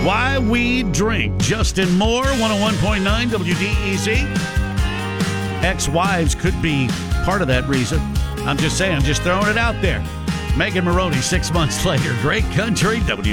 Why We Drink. Justin Moore, 101.9 WDEZ. Ex-wives could be part of that reason. I'm just saying, just throwing it out there. Megan Maroney, 6 months later. Great country,